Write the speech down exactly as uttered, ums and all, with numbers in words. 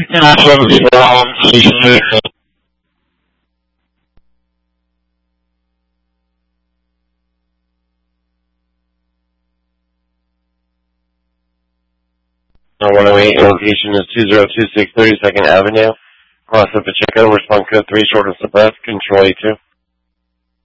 National Zero Station. one oh eight, location is two zero two six thirty-second Avenue. Cross up Pacheco, response code three, short of the bus, control A two.